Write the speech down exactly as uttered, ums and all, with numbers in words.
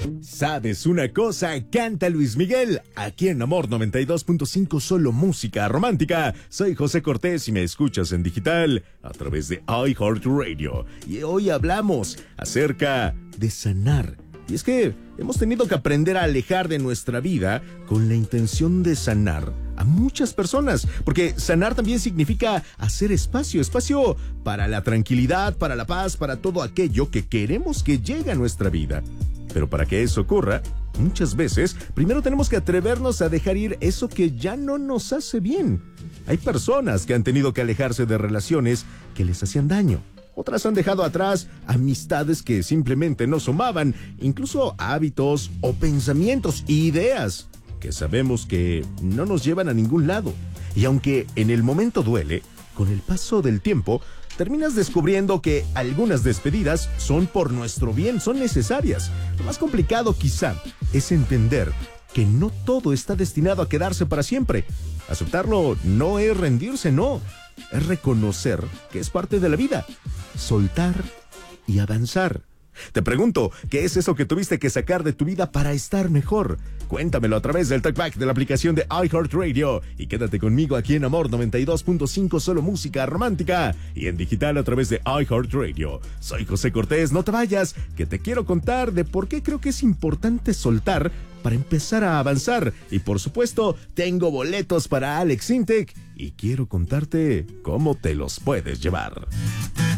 ¿Sabes una cosa? Canta Luis Miguel. Aquí en Amor noventa y dos punto cinco, solo música romántica. Soy José Cortés y me escuchas en digital a través de iHeartRadio. Y hoy hablamos acerca de sanar. Y es que hemos tenido que aprender a alejar de nuestra vida con la intención de sanar a muchas personas, porque sanar también significa hacer espacio, espacio para la tranquilidad, para la paz, para todo aquello que queremos que llegue a nuestra vida. Pero para que eso ocurra, muchas veces, primero tenemos que atrevernos a dejar ir eso que ya no nos hace bien. Hay personas que han tenido que alejarse de relaciones que les hacían daño. Otras han dejado atrás amistades que simplemente no sumaban, incluso hábitos o pensamientos, ideas que sabemos que no nos llevan a ningún lado. Y aunque en el momento duele, con el paso del tiempo, terminas descubriendo que algunas despedidas son por nuestro bien, son necesarias. Lo más complicado quizá es entender que no todo está destinado a quedarse para siempre. Aceptarlo no es rendirse, no. Es reconocer que es parte de la vida, soltar y avanzar. Te pregunto, ¿qué es eso que tuviste que sacar de tu vida para estar mejor? Cuéntamelo a través del Talkback de la aplicación de iHeartRadio y quédate conmigo aquí en Amor noventa y dos punto cinco, solo música romántica, y en digital a través de iHeartRadio. Soy José Cortés, no te vayas, que te quiero contar de por qué creo que es importante soltar para empezar a avanzar. Y por supuesto, tengo boletos para Alex Intec y quiero contarte cómo te los puedes llevar.